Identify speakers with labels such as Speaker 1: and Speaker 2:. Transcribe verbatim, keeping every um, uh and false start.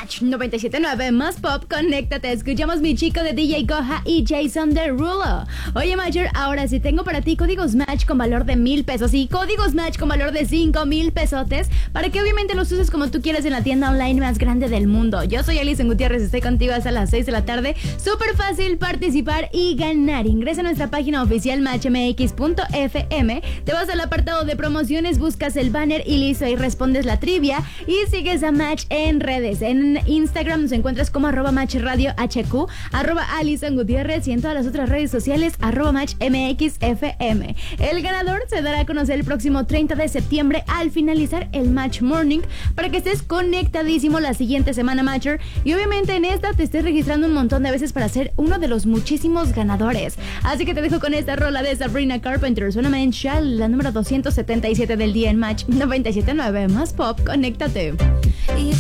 Speaker 1: Match noventa y siete punto nueve más pop, conéctate. Escuchamos Mi Chico de D J Goja y Jason Derulo. Oye, Matcher, ahora sí tengo para ti códigos Match con valor de mil pesos y códigos Match con valor de cinco mil pesotes para que obviamente los uses como tú quieras en la tienda online más grande del mundo. Yo soy Alison Gutiérrez, estoy contigo hasta las seis de la tarde. Súper fácil participar y ganar. Ingresa a nuestra página oficial match m x punto f m, te vas al apartado de promociones, buscas el banner y listo, ahí respondes la trivia y sigues a Match en redes. En Instagram nos encuentras como arroba Match Radio H Q, arroba Alison Gutiérrez y en todas las otras redes sociales arroba Match M X F M. El ganador se dará a conocer el próximo treinta de septiembre al finalizar el Match Morning para que estés conectadísimo la siguiente semana, Matcher, y obviamente en esta te estés registrando un montón de veces para ser uno de los muchísimos ganadores. Así que te dejo con esta rola de Sabrina Carpenter, suena Man Child, la número doscientos setenta y siete del día en Match noventa y siete punto nueve más pop, conéctate.